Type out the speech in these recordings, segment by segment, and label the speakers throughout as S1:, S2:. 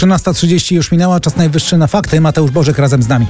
S1: 13:30 już minęła, czas najwyższy na fakty. Mateusz Bożek razem z nami.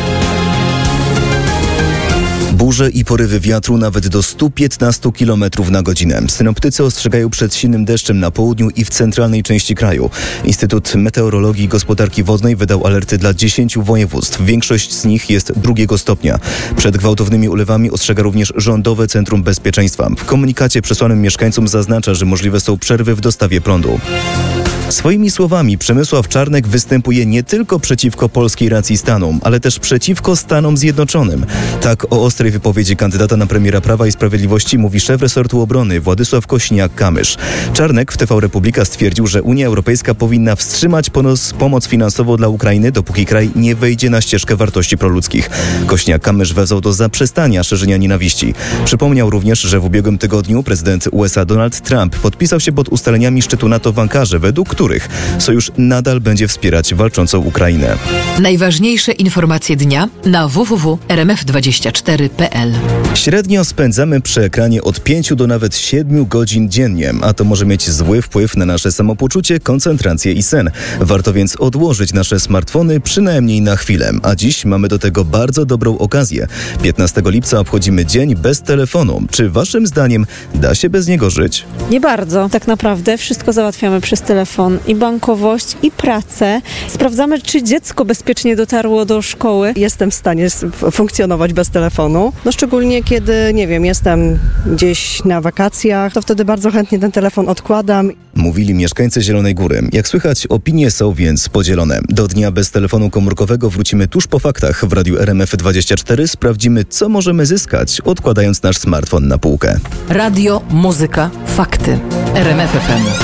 S2: Burze i porywy wiatru nawet do 115 km na godzinę. Synoptycy ostrzegają przed silnym deszczem na południu i w centralnej części kraju. Instytut Meteorologii i Gospodarki Wodnej wydał alerty dla 10 województw. Większość z nich jest 2 stopnia. Przed gwałtownymi ulewami ostrzega również Rządowe Centrum Bezpieczeństwa. W komunikacie przesłanym mieszkańcom zaznacza, że możliwe są przerwy w dostawie prądu. Swoimi słowami Przemysław Czarnek występuje nie tylko przeciwko polskiej racji stanu, ale też przeciwko Stanom Zjednoczonym. Tak o ostrej wypowiedzi kandydata na premiera Prawa i Sprawiedliwości mówi szef resortu obrony Władysław Kosiniak-Kamysz. Czarnek w TV Republika stwierdził, że Unia Europejska powinna wstrzymać pomoc finansową dla Ukrainy, dopóki kraj nie wejdzie na ścieżkę wartości proludzkich. Kosiniak-Kamysz wezwał do zaprzestania szerzenia nienawiści. Przypomniał również, że w ubiegłym tygodniu prezydent USA Donald Trump podpisał się pod ustaleniami szczytu NATO w Ankarze, według których sojusz nadal będzie wspierać walczącą Ukrainę.
S3: Najważniejsze informacje dnia na www.rmf24.pl.
S2: Średnio spędzamy przy ekranie od 5 do nawet 7 godzin dziennie, a to może mieć zły wpływ na nasze samopoczucie, koncentrację i sen. Warto więc odłożyć nasze smartfony przynajmniej na chwilę, a dziś mamy do tego bardzo dobrą okazję. 15 lipca obchodzimy dzień bez telefonu. Czy waszym zdaniem da się bez niego żyć?
S4: Nie bardzo. Tak naprawdę wszystko załatwiamy przez telefon. I bankowość, i pracę. Sprawdzamy, czy dziecko bezpiecznie dotarło do szkoły.
S5: Jestem w stanie funkcjonować bez telefonu. No szczególnie kiedy, nie wiem, jestem gdzieś na wakacjach, to wtedy bardzo chętnie ten telefon odkładam.
S2: Mówili mieszkańcy Zielonej Góry. Jak słychać, opinie są więc podzielone. Do dnia bez telefonu komórkowego wrócimy tuż po faktach. W Radiu RMF24 sprawdzimy, co możemy zyskać, odkładając nasz smartfon na półkę.
S3: Radio, muzyka, fakty. RMF FM.